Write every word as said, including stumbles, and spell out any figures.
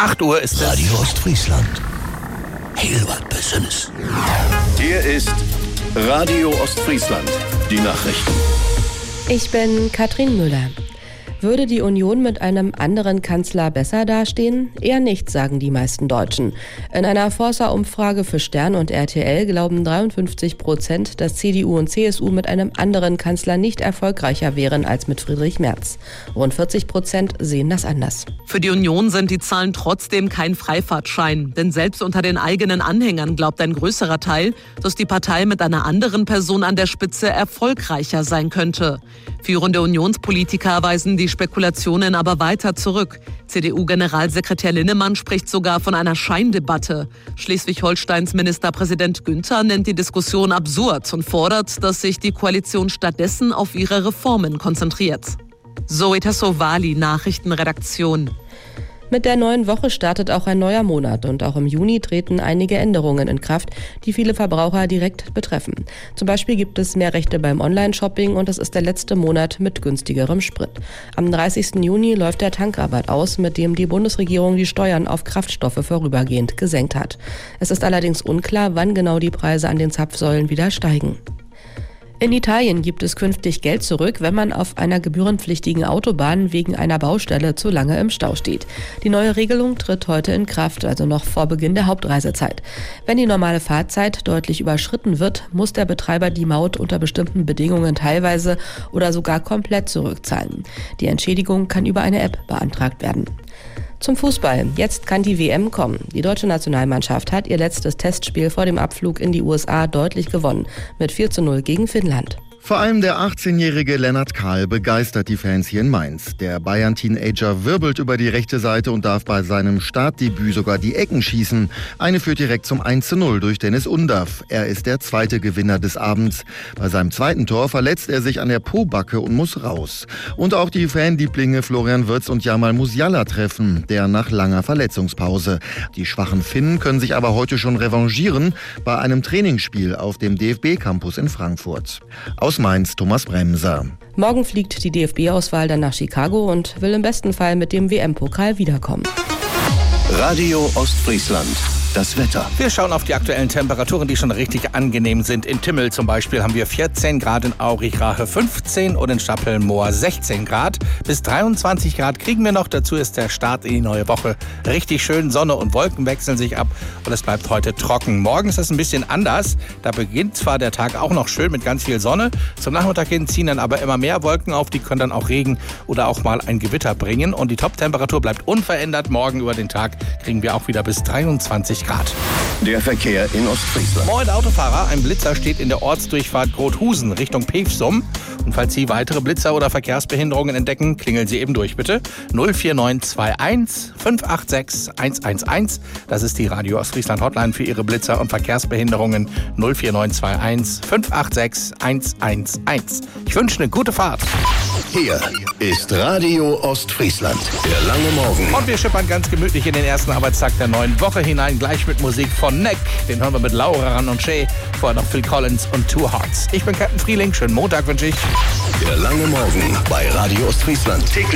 acht Uhr ist es. Radio Ostfriesland. Heil wat Besonnes. Hier ist Radio Ostfriesland. Die Nachrichten. Ich bin Katrin Müller. Würde die Union mit einem anderen Kanzler besser dastehen? Eher nicht, sagen die meisten Deutschen. In einer Forsa-Umfrage für Stern und R T L glauben dreiundfünfzig Prozent, dass C D U und C S U mit einem anderen Kanzler nicht erfolgreicher wären als mit Friedrich Merz. Rund vierzig Prozent sehen das anders. Für die Union sind die Zahlen trotzdem kein Freifahrtschein. Denn selbst unter den eigenen Anhängern glaubt ein größerer Teil, dass die Partei mit einer anderen Person an der Spitze erfolgreicher sein könnte. Führende Unionspolitiker weisen die Spekulationen aber weiter zurück. C D U-Generalsekretär Linnemann spricht sogar von einer Scheindebatte. Schleswig-Holsteins Ministerpräsident Günther nennt die Diskussion absurd und fordert, dass sich die Koalition stattdessen auf ihre Reformen konzentriert. Zoe Tassovali, Nachrichtenredaktion. Mit der neuen Woche startet auch ein neuer Monat und auch im Juni treten einige Änderungen in Kraft, die viele Verbraucher direkt betreffen. Zum Beispiel gibt es mehr Rechte beim Online-Shopping und es ist der letzte Monat mit günstigerem Sprit. Am dreißigsten Juni läuft der Tankrabatt aus, mit dem die Bundesregierung die Steuern auf Kraftstoffe vorübergehend gesenkt hat. Es ist allerdings unklar, wann genau die Preise an den Zapfsäulen wieder steigen. In Italien gibt es künftig Geld zurück, wenn man auf einer gebührenpflichtigen Autobahn wegen einer Baustelle zu lange im Stau steht. Die neue Regelung tritt heute in Kraft, also noch vor Beginn der Hauptreisezeit. Wenn die normale Fahrzeit deutlich überschritten wird, muss der Betreiber die Maut unter bestimmten Bedingungen teilweise oder sogar komplett zurückzahlen. Die Entschädigung kann über eine App beantragt werden. Zum Fußball. Jetzt kann die W M kommen. Die deutsche Nationalmannschaft hat ihr letztes Testspiel vor dem Abflug in die U S A deutlich gewonnen. Mit vier zu null gegen Finnland. Vor allem der achtzehnjährige Lennart Kahl begeistert die Fans hier in Mainz. Der Bayern-Teenager wirbelt über die rechte Seite und darf bei seinem Startdebüt sogar die Ecken schießen. Eine führt direkt zum eins zu null durch Dennis Undav. Er ist der zweite Gewinner des Abends. Bei seinem zweiten Tor verletzt er sich an der Pobacke und muss raus. Und auch die Fanlieblinge Florian Wirtz und Jamal Musiala treffen, der nach langer Verletzungspause. Die schwachen Finnen können sich aber heute schon revanchieren bei einem Trainingsspiel auf dem D F B-Campus in Frankfurt. Aus Mainz, Thomas Bremser. Morgen fliegt die D F B-Auswahl dann nach Chicago und will im besten Fall mit dem W M-Pokal wiederkommen. Radio Ostfriesland. Das Wetter. Wir schauen auf die aktuellen Temperaturen, die schon richtig angenehm sind. In Timmel zum Beispiel haben wir vierzehn Grad, in Aurichrache fünfzehn und in Stappelmoor sechzehn Grad. Bis dreiundzwanzig Grad kriegen wir noch. Dazu ist der Start in die neue Woche richtig schön. Sonne und Wolken wechseln sich ab und es bleibt heute trocken. Morgen ist es ein bisschen anders. Da beginnt zwar der Tag auch noch schön mit ganz viel Sonne. Zum Nachmittag hin ziehen dann aber immer mehr Wolken auf. Die können dann auch Regen oder auch mal ein Gewitter bringen. Und die Top-Temperatur bleibt unverändert. Morgen über den Tag kriegen wir auch wieder bis dreiundzwanzig Grad. Der Verkehr in Ostfriesland. Moin Autofahrer, ein Blitzer steht in der Ortsdurchfahrt Grothusen Richtung Pevsum. Und falls Sie weitere Blitzer oder Verkehrsbehinderungen entdecken, klingeln Sie eben durch, bitte. null vier neun zwei eins fünf acht sechs eins eins eins. Das ist die Radio Ostfriesland Hotline für Ihre Blitzer und Verkehrsbehinderungen. null vier neun zwei eins fünf acht sechs eins eins eins. Ich wünsche eine gute Fahrt. Hier ist Radio Ostfriesland. Der lange Morgen. Und wir schippern ganz gemütlich in den ersten Arbeitstag der neuen Woche hinein, gleich mit Musik von Neck. Den hören wir mit Laura Ran und Shay. Vorher noch Phil Collins und Two Hearts. Ich bin Captain Frieling. Schönen Montag wünsche ich. Der lange Morgen bei Radio Ostfriesland.